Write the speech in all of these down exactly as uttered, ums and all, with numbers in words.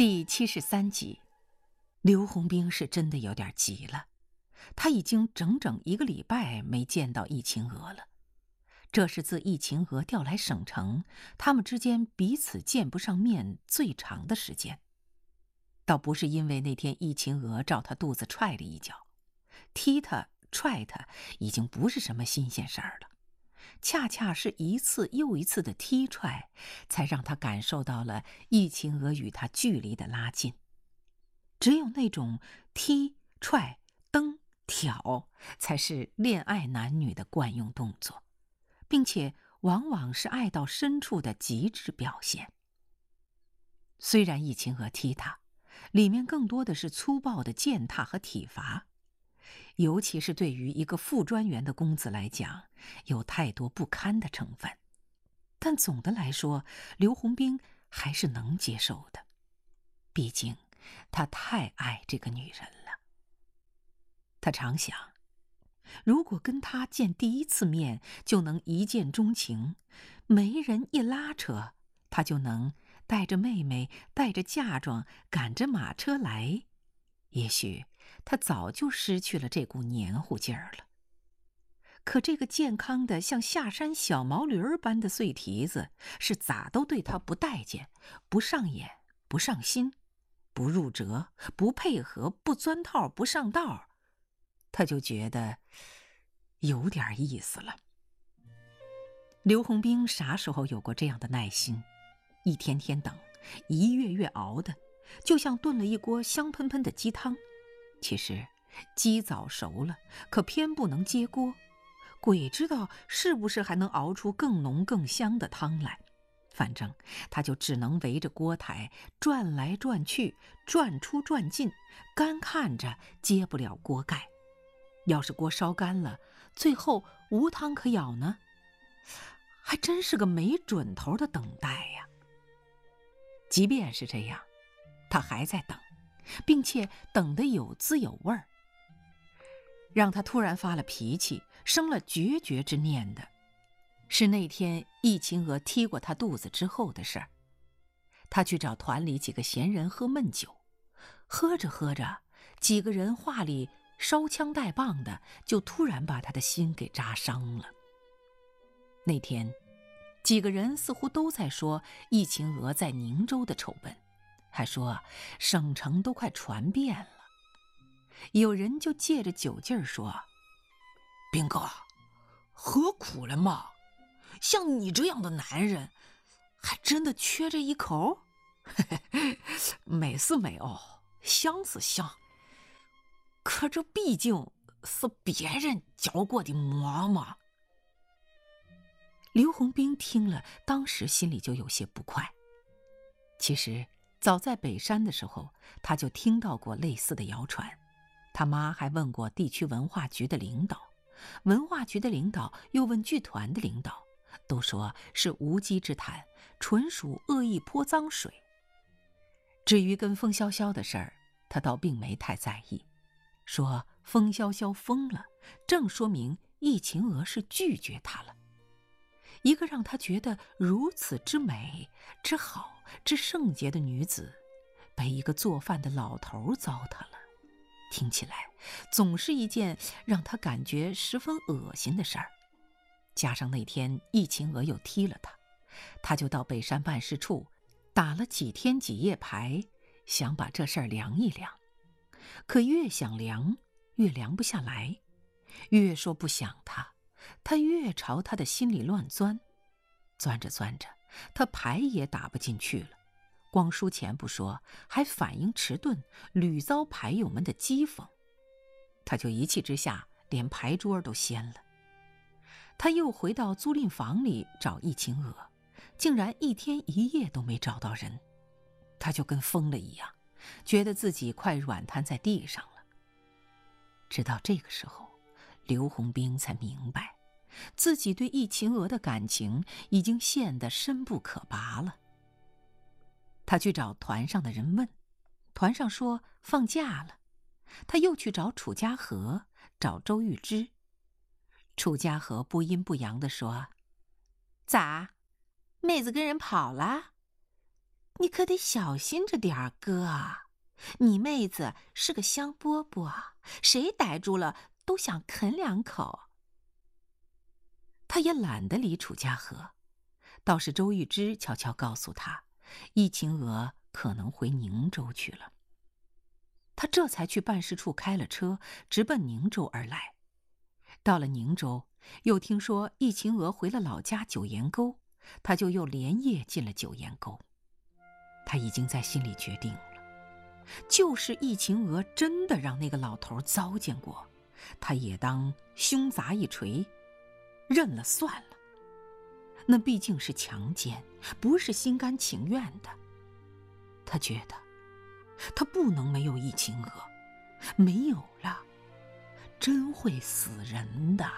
第七十三集，刘洪兵是真的有点急了，他已经整整一个礼拜没见到易秦娥了。这是自易秦娥调来省城，他们之间彼此见不上面最长的时间。倒不是因为那天易秦娥照他肚子踹了一脚，踢他踹他已经不是什么新鲜事儿了，恰恰是一次又一次的踢踹，才让他感受到了易秦娥与他距离的拉近。只有那种踢、踹、蹬、挑，才是恋爱男女的惯用动作，并且往往是爱到深处的极致表现。虽然易秦娥踢他，里面更多的是粗暴的践踏和体罚，尤其是对于一个副专员的公子来讲，有太多不堪的成分。但总的来说，刘洪兵还是能接受的，毕竟他太爱这个女人了。他常想，如果跟她见第一次面就能一见钟情，没人一拉扯，他就能带着妹妹带着嫁妆赶着马车来，也许他早就失去了这股黏糊劲儿了。可这个健康的像下山小毛驴儿般的碎蹄子，是咋都对他不待见，不上眼，不上心，不入辙，不配合，不钻套，不上道，他就觉得有点意思了。刘洪兵啥时候有过这样的耐心？一天天等，一月月熬的，就像炖了一锅香喷喷的鸡汤。其实鸡早熟了，可偏不能接锅，鬼知道是不是还能熬出更浓更香的汤来。反正他就只能围着锅台转来转去，转出转进，干看着揭不了锅盖。要是锅烧干了，最后无汤可舀呢，还真是个没准头的等待呀。即便是这样，他还在等，并且等得有滋有味儿。让他突然发了脾气，生了决绝之念的，是那天易秦娥踢过他肚子之后的事儿。他去找团里几个闲人喝闷酒，喝着喝着，几个人话里烧枪带棒的，就突然把他的心给扎伤了。那天几个人似乎都在说易秦娥在宁州的丑闻，还说省城都快传遍了。有人就借着酒劲儿说：“兵哥，何苦了嘛？像你这样的男人，还真的缺这一口？美是美哦，香是香，可这毕竟是别人嚼过的馍嘛。”刘洪兵听了，当时心里就有些不快。其实早在北山的时候，他就听到过类似的谣传，他妈还问过地区文化局的领导，文化局的领导又问剧团的领导，都说是无稽之谈，纯属恶意泼脏水。至于跟风萧萧的事儿，他倒并没太在意，说风萧萧疯了，正说明易秦娥是拒绝他了。一个让他觉得如此之美、之好、之圣洁的女子，被一个做饭的老头糟蹋了，听起来总是一件让他感觉十分恶心的事儿。加上那天易秦娥又踢了他，他就到北山办事处打了几天几夜牌，想把这事儿量一量。可越想量，越量不下来，越说不想他，他越朝他的心里乱钻。钻着钻着，他牌也打不进去了，光输钱不说，还反应迟钝，屡遭牌友们的讥讽。他就一气之下连牌桌都掀了。他又回到租赁房里找易秦娥，竟然一天一夜都没找到人。他就跟疯了一样，觉得自己快软瘫在地上了。直到这个时候，刘洪兵才明白，自己对易秦娥的感情已经陷得深不可拔了。他去找团上的人问，团上说放假了。他又去找楚家和，找周玉芝。楚家和不阴不阳地说：“咋，妹子跟人跑了？ 你可得小心着点儿，哥。你妹子是个香饽饽，谁逮住了都想啃两口。他也懒得理楚家和，倒是周玉芝悄悄告诉他，易秦娥可能回宁州去了。他这才去办事处开了车，直奔宁州而来。到了宁州，又听说易秦娥回了老家九岩沟，他就又连夜进了九岩沟。他已经在心里决定了，就是易秦娥真的让那个老头糟践过，他也当胸砸一锤，认了算了。那毕竟是强奸，不是心甘情愿的。他觉得他不能没有易秦娥，没有了真会死人的。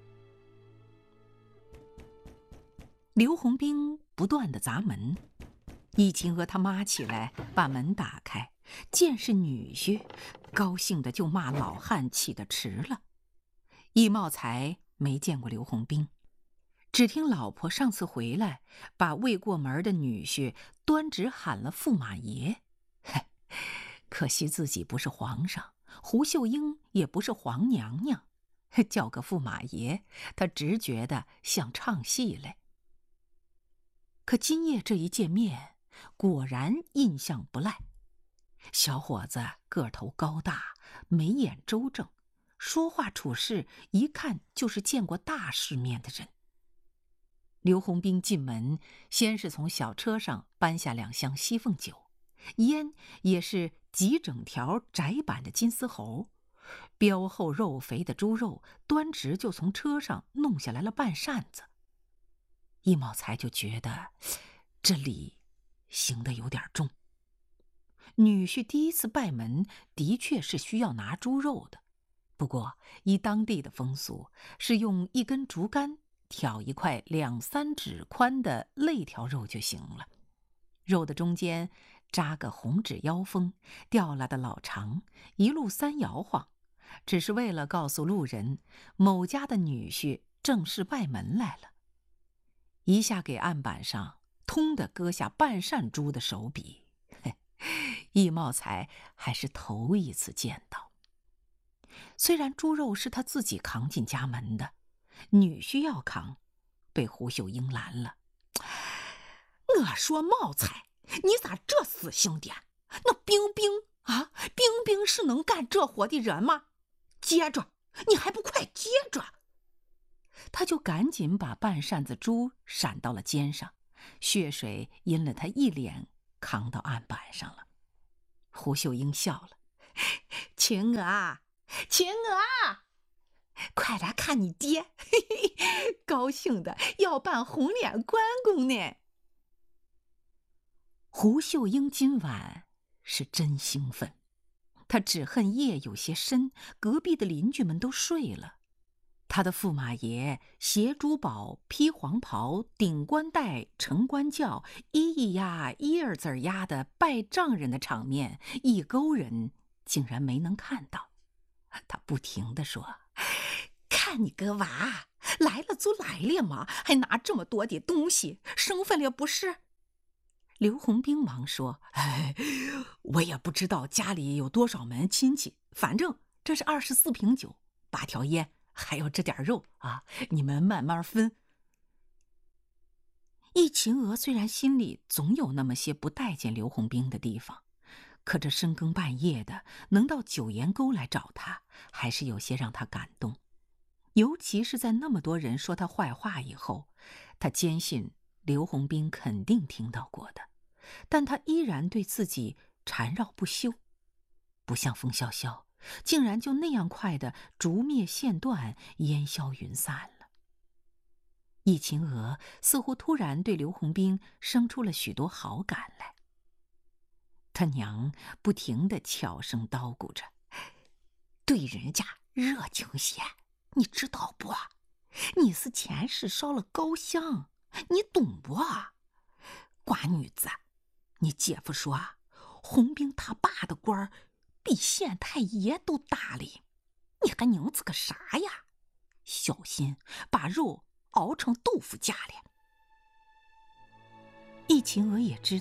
刘洪兵不断地砸门，易秦娥他妈起来把门打开，见是女婿，高兴的就骂老汉起得迟了。易茂才没见过刘洪兵，只听老婆上次回来，把未过门的女婿端直喊了驸马爷。可惜自己不是皇上，胡秀英也不是皇娘娘，叫个驸马爷，他直觉得像唱戏嘞。可今夜这一见面，果然印象不赖。小伙子个头高大，眉眼周正，说话处事一看就是见过大世面的人。刘洪兵进门，先是从小车上搬下两箱西凤酒，烟也是几整条窄板的金丝猴，膘厚肉肥的猪肉端直就从车上弄下来了半扇子。易茂才就觉得这礼行得有点重。女婿第一次拜门的确是需要拿猪肉的，不过依当地的风俗，是用一根竹竿挑一块两三指宽的肋条肉就行了。肉的中间扎个红纸腰封，掉拉的老长，一路三摇晃，只是为了告诉路人某家的女婿正式拜门来了。一下给案板上通地割下半扇猪的手笔，易茂才还是头一次见到。虽然猪肉是他自己扛进家门的，女婿要扛，被胡秀英拦了。我说茂才，你咋这死性的？那冰冰啊，冰冰是能干这活的人吗？接着，你还不快接着！他就赶紧把半扇子猪闪到了肩上，血水阴了他一脸，扛到案板上了。胡秀英笑了：“晴娥，晴娥，快来看你爹，嘿嘿，高兴的要扮红脸关公呢。”胡秀英今晚是真兴奋，她只恨夜有些深，隔壁的邻居们都睡了。他的驸马爷携珠宝、披黄袍、顶冠带、乘官轿，咿咿呀一二字呀的拜丈人的场面，一勾人竟然没能看到。他不停地说：“看你个娃，来了就来了嘛，还拿这么多的东西，生分了不是？”刘洪兵忙说：“哎，我也不知道家里有多少门亲戚，反正这是二十四瓶酒，八条烟。还有这点肉啊，你们慢慢分。”易秦娥虽然心里总有那么些不待见刘洪兵的地方，可这深更半夜的能到九岩沟来找他，还是有些让他感动。尤其是在那么多人说他坏话以后，他坚信刘洪兵肯定听到过的，但他依然对自己缠绕不休，不像风萧萧，竟然就那样快的烛灭线断，烟消云散了。易秦娥似乎突然对刘洪兵生出了许多好感来。他娘不停地悄声叨咕着：“对人家热情些，你知道不？你是前世烧了高香，你懂不？瓜女子，你姐夫说洪兵他爸的官儿比县太爷都大哩，你还拧子个啥呀？小心把肉熬成豆腐架了。”易秦娥也知道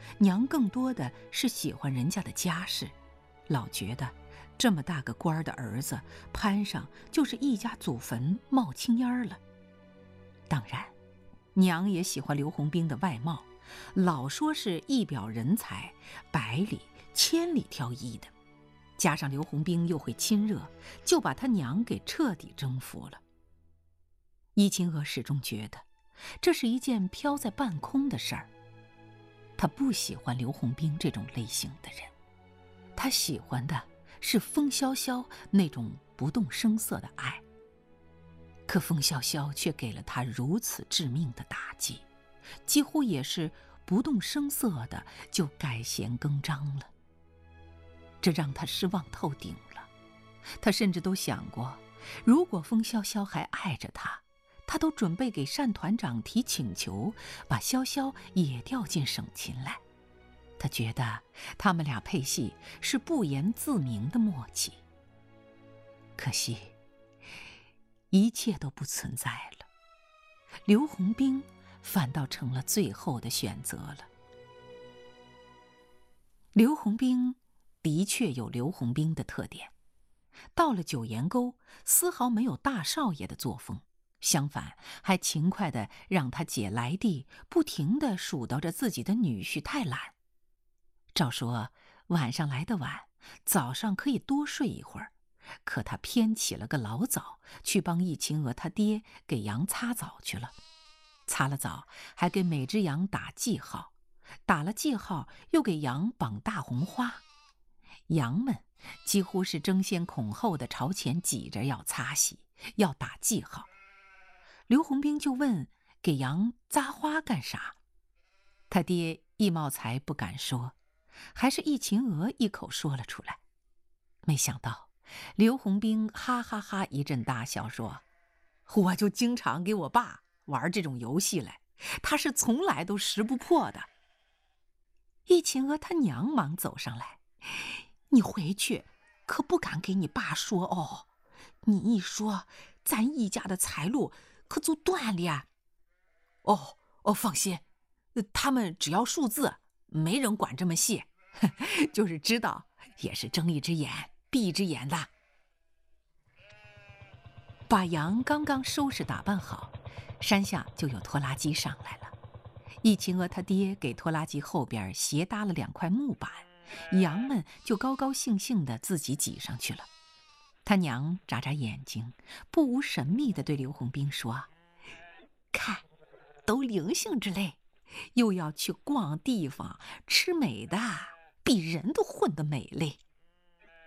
娘更多的是喜欢人家的家世，老觉得这么大个官儿的儿子攀上就是一家祖坟冒青烟了。当然，娘也喜欢刘洪兵的外貌，老说是一表人才，百里千里挑一的，加上刘洪兵又会亲热，就把他娘给彻底征服了。伊秦娥始终觉得这是一件飘在半空的事儿。她不喜欢刘洪兵这种类型的人，她喜欢的是风萧萧那种不动声色的爱。可风萧萧却给了她如此致命的打击，几乎也是不动声色的就改弦更张了。这让她失望透顶了。她甚至都想过，如果风萧萧还爱着她，他都准备给单团长提请求，把萧萧也调进省勤来。他觉得他们俩配戏是不言自明的默契。可惜，一切都不存在了。刘洪兵反倒成了最后的选择了。刘洪兵的确有刘洪兵的特点，到了九岩沟，丝毫没有大少爷的作风。相反，还勤快地让他姐来地，不停地数叨着自己的女婿太懒。照说晚上来得晚，早上可以多睡一会儿，可他偏起了个老早，去帮易秦娥他爹给羊擦澡去了。擦了澡，还给每只羊打记号，打了记号又给羊绑大红花。羊们几乎是争先恐后的朝前挤着要擦洗，要打记号。刘洪兵就问给羊扎花干啥，他爹易茂才不敢说，还是易秦娥一口说了出来。没想到刘洪兵哈哈哈一阵大笑，说：“我就经常给我爸玩这种游戏来，他是从来都识不破的。”易秦娥他娘忙走上来：“你回去可不敢给你爸说哦，你一说，咱易家的财路可就断了。”“哦哦，放心，他们只要数字，没人管这么细，就是知道也是睁一只眼闭一只眼的。”把羊刚刚收拾打扮好，山下就有拖拉机上来了。易秦娥他爹给拖拉机后边斜搭了两块木板，羊们就高高兴兴地自己挤上去了。他娘眨眨眼睛，不无神秘地对刘洪兵说：“看，都灵性之类，又要去逛地方吃美的，比人都混得美嘞。”